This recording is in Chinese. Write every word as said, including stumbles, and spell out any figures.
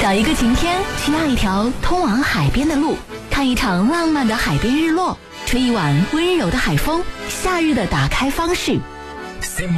找一个晴天，去那一条通往海边的路，看一场浪漫的海边日落，吹一碗温柔的海风，夏日的打开方式。